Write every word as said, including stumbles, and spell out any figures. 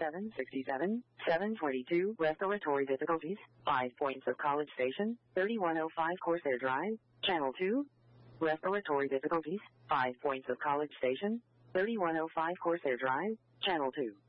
seven sixty-seven, seven twenty-two, respiratory difficulties, five points of College Station, thirty-one oh five Corsair Drive, Channel two. Respiratory difficulties, five points of College Station, thirty-one oh five Corsair Drive, Channel two.